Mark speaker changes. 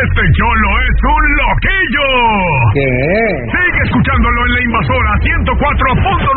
Speaker 1: Este cholo es un loquillo.
Speaker 2: ¿Qué?
Speaker 1: Sigue escuchándolo en La Invasora 104.5.